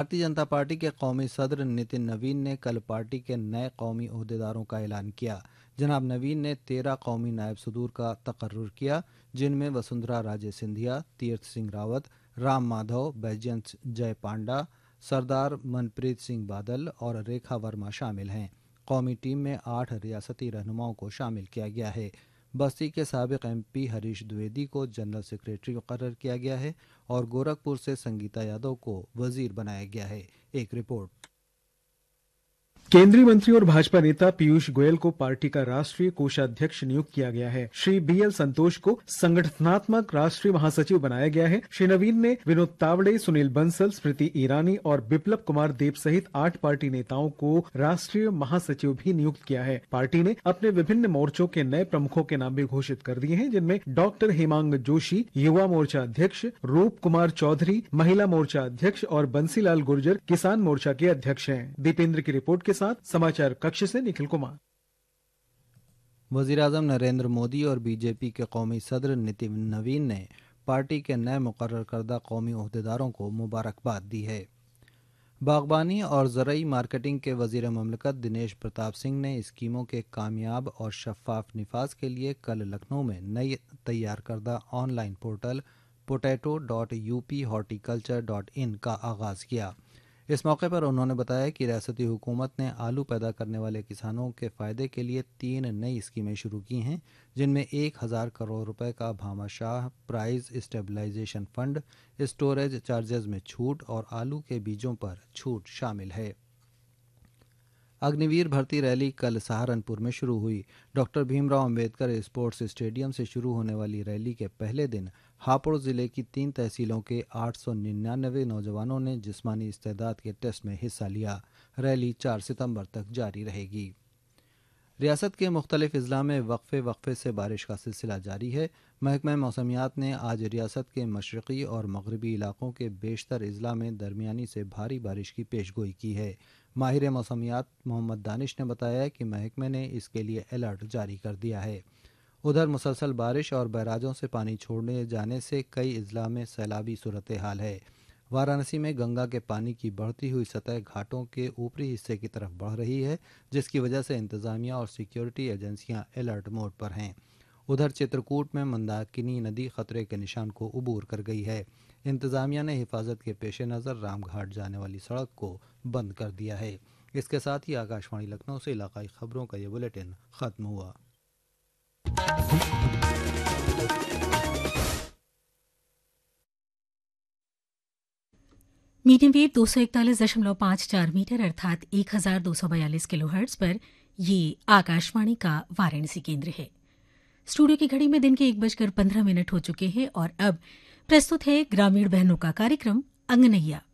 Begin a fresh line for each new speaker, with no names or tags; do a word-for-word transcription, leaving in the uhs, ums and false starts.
Bharatiya Janata party के कौमी सदर नितिन नवीन ने कल पार्टी के नए कौमी ओहदेदारों का ऐलान किया। जनाब नवीन ने तेरह कौमी नायब सदूर का तकर्रुर किया, जिनमें वसुंधरा राजे सिंधिया, तीर्थ सिंह रावत, राम माधव, बैजयंत जय पांडा, सरदार मनप्रीत सिंह बादल और रेखा वर्मा शामिल हैं। कौमी टीम में आठ रियासती रहनुमाओं को शामिल किया गया है। बस्ती के साबिक एमपी हरीश द्विवेदी को जनरल सेक्रेटरी मुकर्रर किया गया है और गोरखपुर से संगीता यादव को वजीर बनाया गया है। एक रिपोर्ट।
केंद्रीय मंत्री और भाजपा नेता पीयूष गोयल को पार्टी का राष्ट्रीय कोषाध्यक्ष नियुक्त किया गया है। श्री बी एल संतोष को संगठनात्मक राष्ट्रीय महासचिव बनाया गया है। श्री नवीन ने विनोद तावड़े, सुनील बंसल, स्मृति ईरानी और बिप्लब कुमार देब सहित आठ पार्टी नेताओं को राष्ट्रीय महासचिव भी नियुक्त किया है। पार्टी ने अपने विभिन्न मोर्चों के नए प्रमुखों के नाम भी घोषित कर दिए हैं, जिनमें डॉक्टर हेमांग जोशी युवा मोर्चा अध्यक्ष, रूप कुमार चौधरी महिला मोर्चा अध्यक्ष और बंसीलाल गुर्जर किसान मोर्चा के अध्यक्ष हैं। दीपेंद्र की रिपोर्ट के साथ समाचार कक्ष से निखिल कुमार।
वजीर आजम नरेंद्र मोदी और बीजेपी के कौमी सदर नितिन नवीन ने पार्टी के नए मुकर्रर करदा कौमी ओहदेदारों को मुबारकबाद दी है। बागबानी और ज़रई मार्केटिंग के वजीर ममलकत दिनेश प्रताप सिंह ने स्कीमों के कामयाब और शफाफ निफाज के लिए कल लखनऊ में नई तैयार करदा online portal potato dot U P horticulture dot in का आगाज़ किया। इस मौके पर उन्होंने बताया कि रियासती हुकूमत ने आलू पैदा करने वाले किसानों के फ़ायदे के लिए तीन नई स्कीमें शुरू की हैं, जिनमें एक हज़ार करोड़ रुपए का Bhamashah price stabilization fund, storage charges में छूट और आलू के बीजों पर छूट शामिल है। अग्निवीर भर्ती रैली कल सहारनपुर में शुरू हुई। Doctor Bhimrao Ambedkar sports stadium से शुरू होने वाली रैली के पहले दिन हापुड़ जिले की तीन तहसीलों के आठ सौ निन्यानवे नौजवानों ने जिस्मानी इस्तेदाद के टेस्ट में हिस्सा लिया। रैली चार सितंबर तक जारी रहेगी। रियासत के मुख्तलिफ अजला में वक्फे वक्फे से बारिश का सिलसिला जारी है। महकमा मौसमियात ने आज रियासत के मशरक़ी और मगरबी इलाकों के बेशतर अजला में दरमियानी से भारी बारिश की पेशगोई की है। माहिर मौसमियात मोहम्मद दानिश ने बताया कि महकमे ने इसके लिए अलर्ट जारी कर दिया है। उधर मुसलसल बारिश और बैराजों से पानी छोड़ने जाने से कई अजला में सैलाबी सूरत हाल है। वाराणसी में गंगा के पानी की बढ़ती हुई सतह घाटों के ऊपरी हिस्से की तरफ बढ़ रही है, जिसकी वजह से इंतजामिया और सिक्योरिटी एजेंसियां अलर्ट मोड पर हैं। उधर चित्रकूट में मंदाकिनी नदी खतरे के निशान को उबूर कर गई है। इंतजामिया ने हिफाजत के पेश नज़र रामघाट जाने वाली सड़क को बंद कर दिया है। इसके साथ ही आकाशवाणी लखनऊ से इलाकाई खबरों का ये बुलेटिन खत्म हुआ।
मीडियम वेव दो सौ इकतालीस दशमलव पाँच चार मीटर अर्थात एक हजार दो सौ बयालीस किलो हर्ट्ज पर ये आकाशवाणी का वाराणसी केंद्र है। स्टूडियो की घड़ी में दिन के एक बजकर पंद्रह मिनट हो चुके हैं और अब प्रस्तुत है ग्रामीण बहनों का कार्यक्रम अंगनैया।